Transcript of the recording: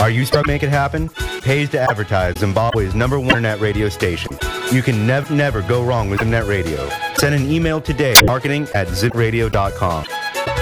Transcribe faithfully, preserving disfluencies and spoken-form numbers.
Are you struggling to make it happen? Pays to advertise, Zimbabwe's number one internet radio station. You can never, never go wrong with internet radio. Send an email today, marketing at zip radio dot com.